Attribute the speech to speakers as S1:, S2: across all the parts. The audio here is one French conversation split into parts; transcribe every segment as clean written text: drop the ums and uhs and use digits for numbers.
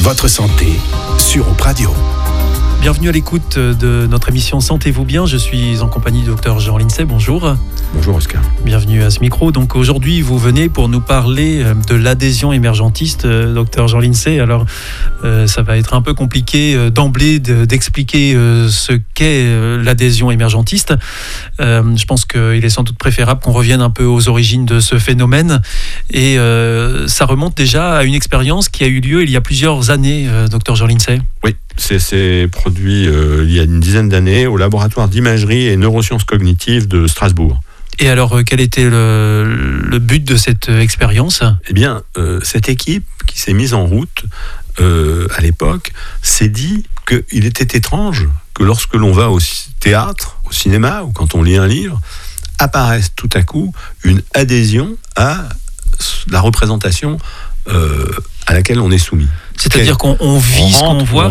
S1: votre santé sur Europe Radio.
S2: Bienvenue à l'écoute de notre émission Sentez-vous bien. Je suis en compagnie du Dr Jean Lincey. Bonjour.
S3: Bonjour Oscar.
S2: Bienvenue à ce micro. Donc aujourd'hui, vous venez pour nous parler de l'adhésion émergentiste, Dr Jean Lincey. Alors, ça va être un peu compliqué d'emblée d'expliquer ce qu'est l'adhésion émergentiste. Je pense qu'il est sans doute préférable qu'on revienne un peu aux origines de ce phénomène. Et ça remonte déjà à une expérience qui a eu lieu il y a plusieurs années, Dr Jean Lincey.
S3: Oui, c'est produit il y a une dizaine d'années au laboratoire d'imagerie et neurosciences cognitives de Strasbourg.
S2: Et alors, quel était le but de cette expérience ?
S3: Eh bien, cette équipe qui s'est mise en route à l'époque s'est dit qu'il était étrange que lorsque l'on va au théâtre, au cinéma, ou quand on lit un livre, apparaisse tout à coup une adhésion à la représentation à laquelle on est soumis.
S2: C'est-à-dire qu'on vit ce qu'on voit.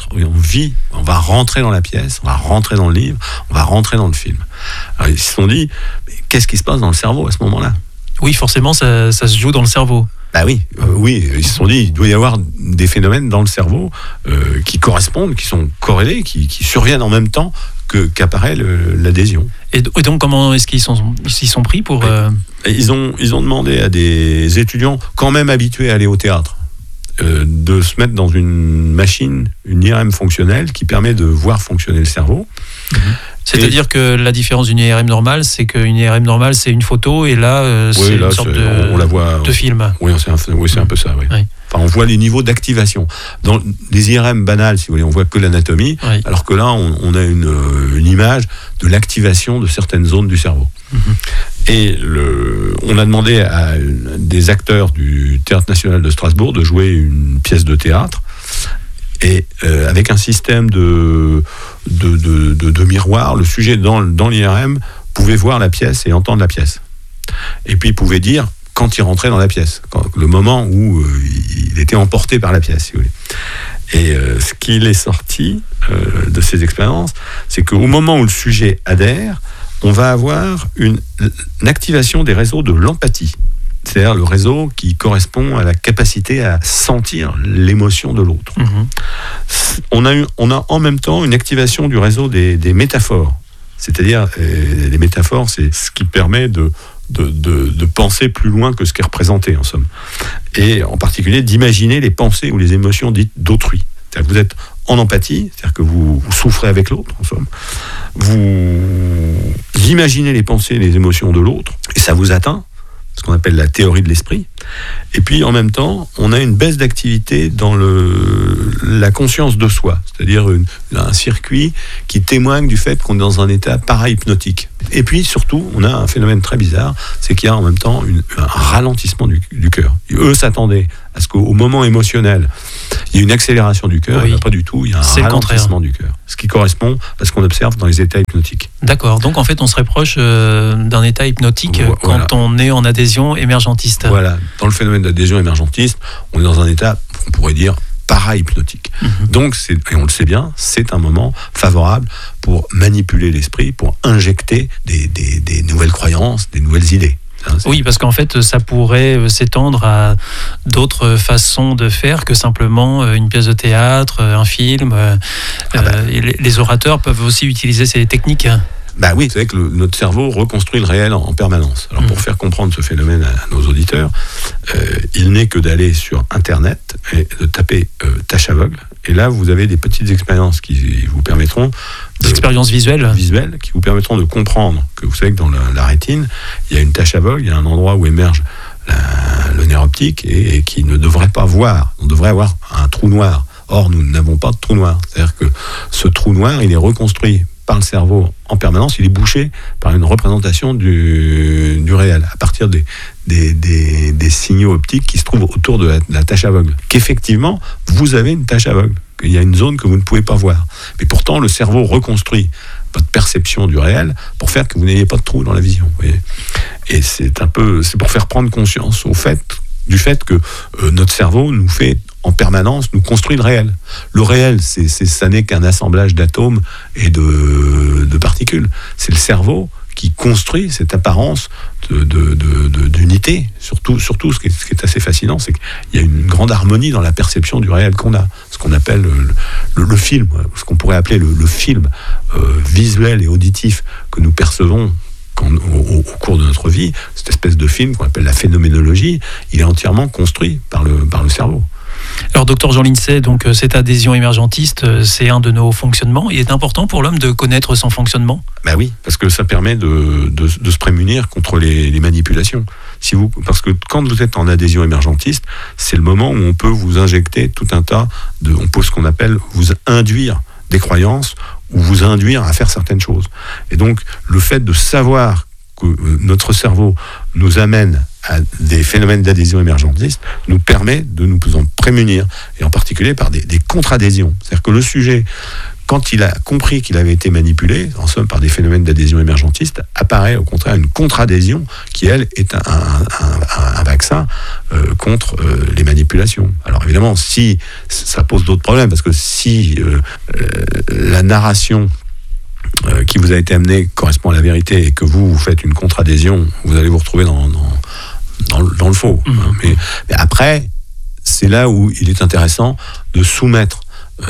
S3: On va rentrer dans la pièce, on va rentrer dans le livre, on va rentrer dans le film. Alors, ils se sont dit, mais qu'est-ce qui se passe dans le cerveau à ce moment-là ?
S2: Oui, forcément, ça se joue dans le cerveau.
S3: Bah oui, ils se sont dit, il doit y avoir des phénomènes dans le cerveau qui correspondent, qui sont corrélés, qui surviennent en même temps qu'apparaît l'adhésion.
S2: Et donc, comment est-ce qu'ils sont pris pour...
S3: Ils ont demandé à des étudiants, quand même habitués à aller au théâtre, de se mettre dans une machine, une IRM fonctionnelle, qui permet de voir fonctionner le cerveau.
S2: C'est-à-dire que la différence d'une IRM normale, c'est qu'une IRM normale, c'est une photo, et là, c'est une sorte
S3: on la voit,
S2: de film.
S3: Oui, c'est un peu ça, oui.
S2: Oui.
S3: Enfin, on voit les niveaux d'activation. Dans les IRM banales, si vous voulez, on voit que l'anatomie,
S2: oui.
S3: Alors que là, on a une image de l'activation de certaines zones du cerveau. Et on a demandé à des acteurs du Théâtre National de Strasbourg de jouer une pièce de théâtre, et avec un système de miroir, le sujet dans l'IRM pouvait voir la pièce et entendre la pièce. Et puis il pouvait dire quand il rentrait dans la pièce, le moment où il était emporté par la pièce, si vous voulez. Et ce qu'il est sorti de ces expériences, c'est qu'au moment où le sujet adhère, on va avoir une activation des réseaux de l'empathie. C'est-à-dire le réseau qui correspond à la capacité à sentir l'émotion de l'autre. On a en même temps une activation du réseau des métaphores. C'est-à-dire, les métaphores, c'est ce qui permet de penser plus loin que ce qui est représenté, en somme. Et en particulier, d'imaginer les pensées ou les émotions dites d'autrui. C'est-à-dire que vous êtes en empathie, c'est-à-dire que vous souffrez avec l'autre, en somme. Vous imaginez les pensées et les émotions de l'autre, et ça vous atteint, ce qu'on appelle la théorie de l'esprit. Et puis, en même temps, on a une baisse d'activité dans la conscience de soi, c'est-à-dire un circuit qui témoigne du fait qu'on est dans un état parahypnotique. Et puis, surtout, on a un phénomène très bizarre, c'est qu'il y a en même temps un ralentissement du cœur. Eux s'attendaient à ce qu'au moment émotionnel, il y ait une accélération du cœur,
S2: oui.
S3: Et pas du tout, il y a un ralentissement du cœur. Ce qui correspond à ce qu'on observe dans les états hypnotiques.
S2: D'accord, donc en fait on se rapproche d'un état hypnotique quand on est en adhésion émergentiste.
S3: Voilà, dans le phénomène d'adhésion émergentiste, on est dans un état, on pourrait dire, parahypnotique. Donc, et on le sait bien, c'est un moment favorable pour manipuler l'esprit, pour injecter des nouvelles croyances, des nouvelles idées.
S2: Oui, parce qu'en fait, ça pourrait s'étendre à d'autres façons de faire que simplement une pièce de théâtre, un film. Et les orateurs peuvent aussi utiliser ces techniques.
S3: Bah oui, c'est vrai que notre cerveau reconstruit le réel en permanence. Alors pour faire comprendre ce phénomène à nos auditeurs, il n'est que d'aller sur Internet et de taper tâche aveugle. Et là, vous avez des petites expériences qui vous permettront...
S2: Des expériences visuelles,
S3: qui vous permettront de comprendre que vous savez que dans la rétine, il y a une tache aveugle, il y a un endroit où émerge le nerf optique et qui ne devrait pas voir. On devrait avoir un trou noir. Or, nous n'avons pas de trou noir. C'est-à-dire que ce trou noir, il est reconstruit par le cerveau en permanence, il est bouché par une représentation du réel, à partir des signaux optiques qui se trouvent autour de la tache aveugle. Qu'effectivement, vous avez une tache aveugle, qu'il y a une zone que vous ne pouvez pas voir. Mais pourtant, le cerveau reconstruit votre perception du réel pour faire que vous n'ayez pas de trou dans la vision. Vous voyez. Et c'est pour faire prendre conscience du fait que notre cerveau nous fait en permanence, nous construit le réel. Le réel, ça n'est qu'un assemblage d'atomes et de particules. C'est le cerveau qui construit cette apparence d'unité. Surtout, ce qui est assez fascinant, c'est qu'il y a une grande harmonie dans la perception du réel qu'on a. Ce qu'on appelle le film, ce qu'on pourrait appeler le film visuel et auditif que nous percevons au cours de notre vie, cette espèce de film qu'on appelle la phénoménologie, il est entièrement construit par le cerveau.
S2: Alors, docteur Jean Lincey, donc cette adhésion émergentiste, c'est un de nos fonctionnements. Il est important pour l'homme de connaître son fonctionnement.
S3: Ben oui, parce que ça permet de se prémunir contre les manipulations. Parce que quand vous êtes en adhésion émergentiste, c'est le moment où on peut vous injecter tout un tas on peut ce qu'on appelle vous induire des croyances ou vous induire à faire certaines choses. Et donc, le fait de savoir que notre cerveau nous amène à des phénomènes d'adhésion émergentiste nous permet de nous en prémunir, et en particulier par des contre-adhésions. C'est-à-dire que le sujet, quand il a compris qu'il avait été manipulé, en somme par des phénomènes d'adhésion émergentiste, apparaît au contraire une contre-adhésion qui, elle, est un vaccin contre les manipulations. Alors évidemment, si ça pose d'autres problèmes, parce que si la narration qui vous a été amenée correspond à la vérité et que vous faites une contre-adhésion, vous allez vous retrouver dans le faux. Mais après, c'est là où il est intéressant de soumettre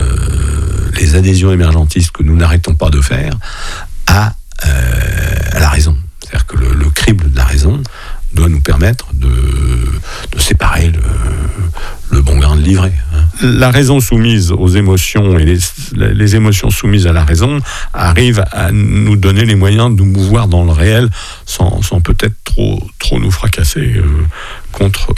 S3: les adhésions émergentistes que nous n'arrêtons pas de faire à la raison. C'est-à-dire que le crible de la raison doit nous permettre de séparer le bon grain de l'ivraie. La raison soumise aux émotions et les émotions soumises à la raison arrivent à nous donner les moyens de nous mouvoir dans le réel sans peut-être trop nous fracasser contre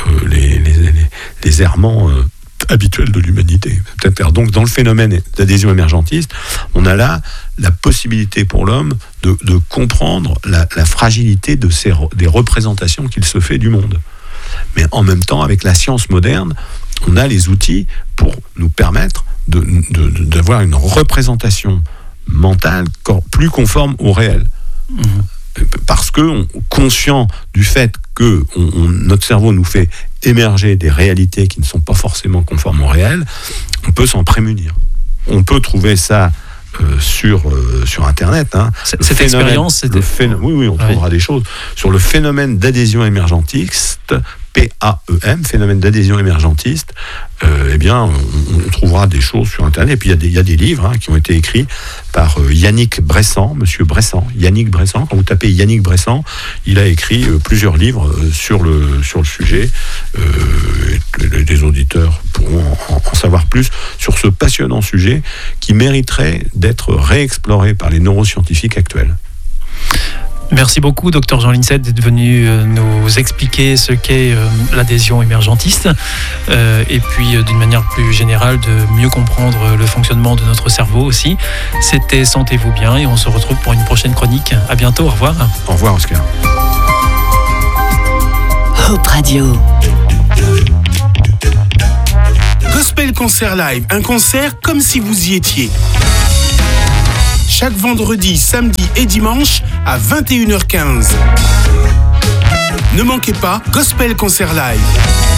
S3: les errements habituels de l'humanité. Donc, dans le phénomène d'adhésion émergentiste, on a là la possibilité pour l'homme de comprendre la fragilité des représentations qu'il se fait du monde. Mais en même temps, avec la science moderne, on a les outils pour nous permettre d'avoir une représentation mentale plus conforme au réel. Parce que, conscient du fait que notre cerveau nous fait émerger des réalités qui ne sont pas forcément conformes au réel, on peut s'en prémunir. On peut trouver ça sur Internet.
S2: Cette expérience, c'était...
S3: Oui, on trouvera des choses. Sur le phénomène d'adhésion émergentiste, PAEM, phénomène d'adhésion émergentiste, on trouvera des choses sur Internet. Et puis il y a des livres qui ont été écrits par Yannick Bressant, Monsieur Bressant, Yannick Bressant. Quand vous tapez Yannick Bressant, il a écrit plusieurs livres sur le sujet. Les auditeurs pourront en savoir plus sur ce passionnant sujet qui mériterait d'être réexploré par les neuroscientifiques actuels.
S2: Merci beaucoup, docteur Jean Lincey, d'être venu nous expliquer ce qu'est l'adhésion émergentiste et puis d'une manière plus générale de mieux comprendre le fonctionnement de notre cerveau aussi. C'était Sentez-vous bien et on se retrouve pour une prochaine chronique. À bientôt, au revoir.
S3: Au revoir, Oscar.
S1: Hope Radio.
S4: Gospel Concert Live, un concert comme si vous y étiez. Chaque vendredi, samedi et dimanche à 21h15. Ne manquez pas Gospel Concert Live.